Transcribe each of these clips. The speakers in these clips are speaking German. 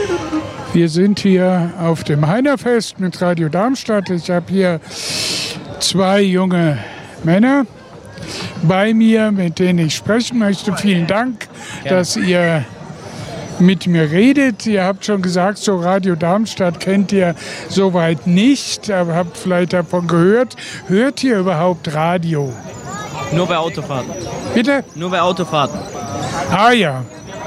Wir sind hier auf dem Heinerfest mit Radio Darmstadt. Ich habe hier 2 junge Männer bei mir, mit denen ich sprechen möchte. Vielen Dank, dass ihr mit mir redet. Ihr habt schon gesagt, so Radio Darmstadt kennt ihr soweit nicht, aber habt vielleicht davon gehört. Hört ihr überhaupt Radio? Nur bei Autofahrten. Bitte? Nur bei Autofahrten. Ah ja.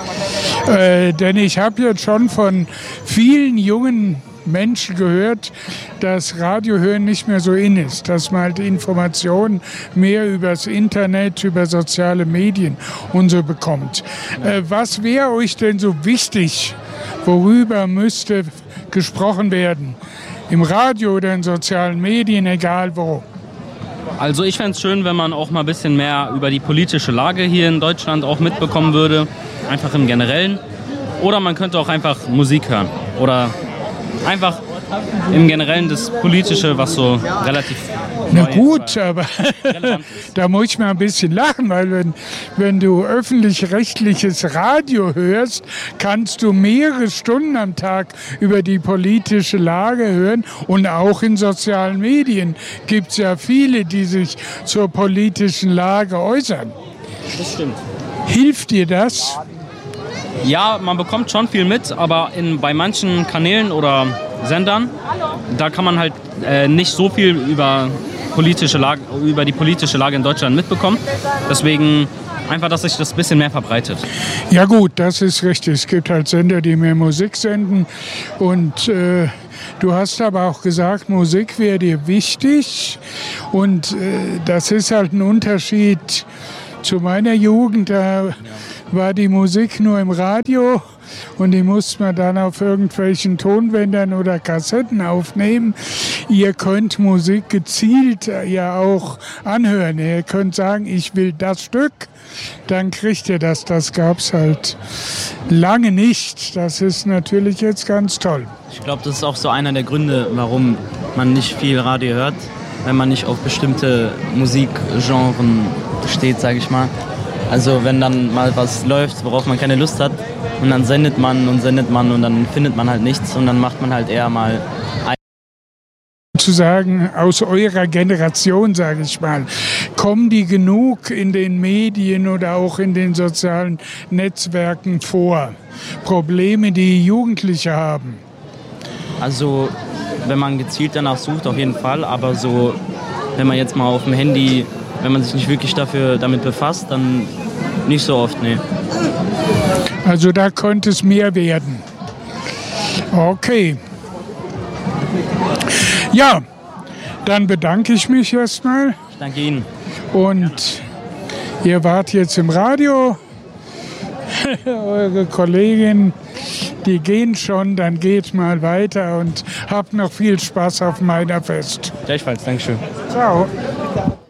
Denn ich habe jetzt schon von vielen jungen Menschen gehört, dass Radiohören nicht mehr so in ist, dass man halt Informationen mehr übers Internet, über soziale Medien und so bekommt. Was wäre euch denn so wichtig? Worüber müsste gesprochen werden? Im Radio oder in sozialen Medien, egal wo? Also ich fände es schön, wenn man auch mal ein bisschen mehr über die politische Lage hier in Deutschland auch mitbekommen würde. Einfach im Generellen. Oder man könnte auch einfach Musik hören. Oder einfach im Generellen das Politische, was so relativ... Na gut, aber da muss ich mal ein bisschen lachen, weil wenn du öffentlich-rechtliches Radio hörst, kannst du mehrere Stunden am Tag über die politische Lage hören. Und auch in sozialen Medien gibt es ja viele, die sich zur politischen Lage äußern. Das stimmt. Hilft dir das? Ja, man bekommt schon viel mit, aber bei manchen Kanälen oder Sendern, da kann man halt nicht so viel über die politische Lage in Deutschland mitbekommen. Deswegen einfach, dass sich das ein bisschen mehr verbreitet. Ja gut, das ist richtig. Es gibt halt Sender, die mehr Musik senden. Und du hast aber auch gesagt, Musik wäre dir wichtig. Und das ist halt ein Unterschied zu meiner Jugend. Da war die Musik nur im Radio und die musste man dann auf irgendwelchen Tonbändern oder Kassetten aufnehmen. Ihr könnt Musik gezielt ja auch anhören. Ihr könnt sagen, ich will das Stück, dann kriegt ihr das. Das gab es halt lange nicht. Das ist natürlich jetzt ganz toll. Ich glaube, das ist auch so einer der Gründe, warum man nicht viel Radio hört, wenn man nicht auf bestimmte Musikgenren steht, sage ich mal. Also wenn dann mal was läuft, worauf man keine Lust hat und dann sendet man und dann findet man halt nichts und dann macht man halt eher mal zu sagen, aus eurer Generation, sage ich mal, kommen die genug in den Medien oder auch in den sozialen Netzwerken vor? Probleme, die Jugendliche haben? Also wenn man gezielt danach sucht, auf jeden Fall, aber so, wenn man jetzt mal auf dem Handy, wenn man sich nicht wirklich damit befasst, dann nicht so oft, nee. Also da könnte es mehr werden. Okay. Ja, dann bedanke ich mich erstmal. Ich danke Ihnen. Und ihr wart jetzt im Radio. Eure Kolleginnen, die gehen schon, dann geht mal weiter und habt noch viel Spaß auf dem Heinerfest. Gleichfalls, Dankeschön. Ciao.